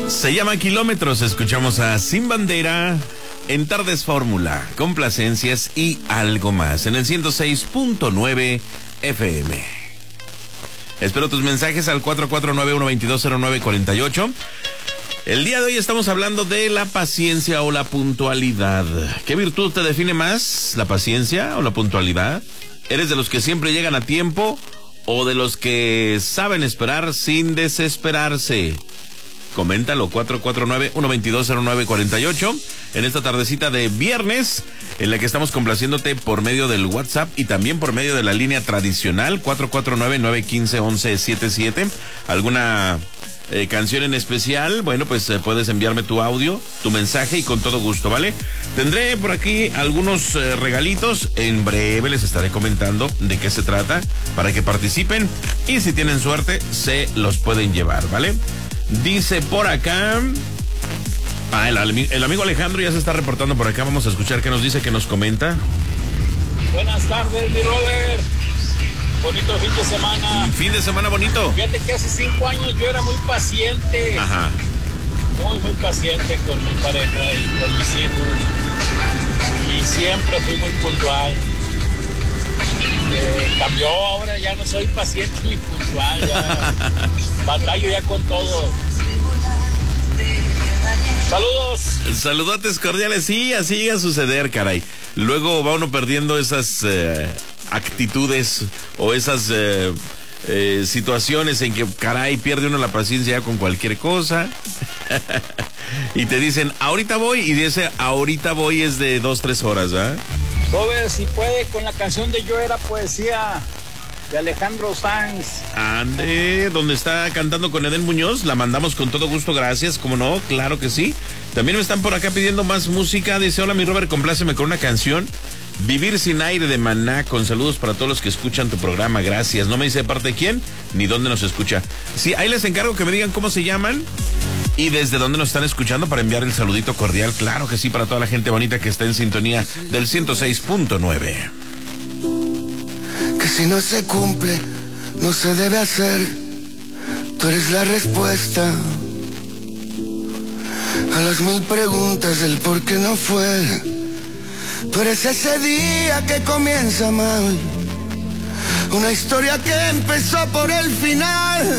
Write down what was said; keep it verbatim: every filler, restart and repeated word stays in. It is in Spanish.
Se llama Kilómetros, escuchamos a Sin Bandera en Tardes Fórmula, complacencias y algo más en el ciento seis punto nueve F M. Espero tus mensajes al cuatro cuatro nueve, uno dos dos, cero nueve cuatro ocho. El día de hoy estamos hablando de la paciencia o la puntualidad. ¿Qué virtud te define más, la paciencia o la puntualidad? ¿Eres de los que siempre llegan a tiempo o de los que saben esperar sin desesperarse? Coméntalo, cuatro cuatro nueve, uno dos dos, cero nueve cuatro ocho, en esta tardecita de viernes, en la que estamos complaciéndote por medio del WhatsApp y también por medio de la línea tradicional, cuatro cuatro nueve, nueve uno cinco, once setenta y siete. ¿Alguna eh, canción en especial? Bueno, pues eh, puedes enviarme tu audio, tu mensaje y con todo gusto, ¿vale? Tendré por aquí algunos eh, regalitos, en breve les estaré comentando de qué se trata, para que participen y si tienen suerte, se los pueden llevar, ¿vale? Dice por acá, ah, el, el amigo Alejandro ya se está reportando por acá. Vamos a escuchar qué nos dice, qué nos comenta. Buenas tardes, mi Robert. Bonito fin de semana. Fin de semana bonito. Fíjate que hace cinco años yo era muy paciente. Ajá. Muy, muy paciente con mi pareja y con mis hijos. Y siempre fui muy puntual. Eh, cambió, ahora ya no soy paciente ni puntual, ya batallo ya con todo. Saludos. Saludotes cordiales, sí, así llega a suceder, caray. Luego va uno perdiendo esas eh, actitudes o esas eh, eh, situaciones en que, caray, pierde uno la paciencia ya con cualquier cosa. Y te dicen, ahorita voy, y dice, ahorita voy es de dos, tres horas, ¿ah? Robert, si puede, con la canción de Yo Era Poesía de Alejandro Sanz. Ande, donde está cantando con Edén Muñoz, la mandamos con todo gusto, gracias, como no, claro que sí. También me están por acá pidiendo más música, dice, hola mi Robert, compláceme con una canción, Vivir sin aire de Maná, con saludos para todos los que escuchan tu programa, gracias. No me dice de parte de quién, ni dónde nos escucha. Sí, ahí les encargo que me digan cómo se llaman y desde dónde nos están escuchando para enviar el saludito cordial, claro que sí, para toda la gente bonita que está en sintonía del ciento seis punto nueve. Que si no se cumple, no se debe hacer. Tú eres la respuesta a las mil preguntas del por qué no fue. Tú eres ese día que comienza mal, una historia que empezó por el final.